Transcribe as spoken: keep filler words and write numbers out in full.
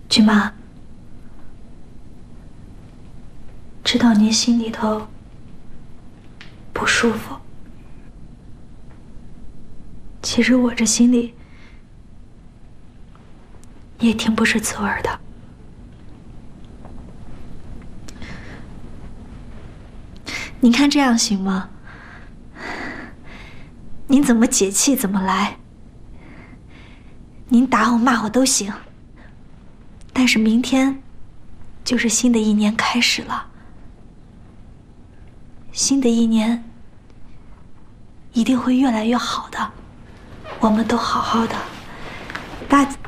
君妈，知道您心里头不舒服，其实我这心里也挺不是滋味的。您看这样行吗？您怎么解气怎么来，您打我骂我都行。但是明天就是新的一年开始了，新的一年一定会越来越好的，我们都好好的，大。